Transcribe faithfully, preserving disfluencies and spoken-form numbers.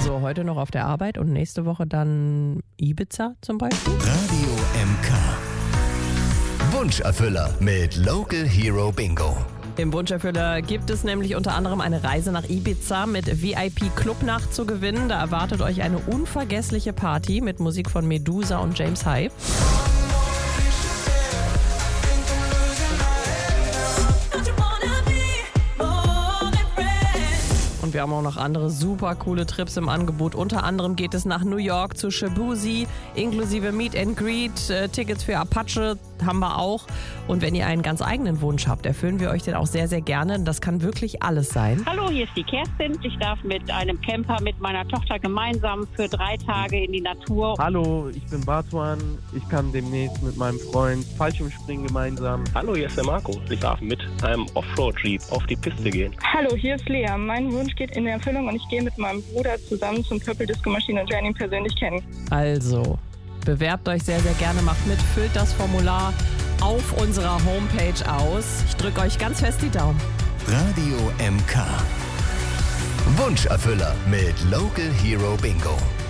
Also heute noch auf der Arbeit und nächste Woche dann Ibiza zum Beispiel. Radio M K. Wunscherfüller mit Local Hero Bingo. Im Wunscherfüller gibt es nämlich unter anderem eine Reise nach Ibiza mit V I P-Clubnacht zu gewinnen. Da erwartet euch eine unvergessliche Party mit Musik von Medusa und James Hype. Und wir haben auch noch andere super coole Trips im Angebot. Unter anderem geht es nach New York zu Shabuzi, inklusive Meet and Greet, äh, Tickets für Apache haben wir auch. Und wenn ihr einen ganz eigenen Wunsch habt, erfüllen wir euch den auch sehr, sehr gerne. Das kann wirklich alles sein. Hallo, hier ist die Kerstin. Ich darf mit einem Camper mit meiner Tochter gemeinsam für drei Tage in die Natur. Hallo, ich bin Bartuan. Ich kann demnächst mit meinem Freund Fallschirmspringen gemeinsam. Hallo, hier ist der Marco. Ich darf mit einem Offroad-Jeep auf die Piste gehen. Hallo, hier ist Lea. Mein Wunsch geht in Erfüllung und ich gehe mit meinem Bruder zusammen zum Purple Disco Machine und lerne ihn persönlich kennen. Also, bewerbt euch sehr, sehr gerne, macht mit, füllt das Formular auf unserer Homepage aus. Ich drücke euch ganz fest die Daumen. Radio M K. Wunscherfüller mit Local Hero Bingo.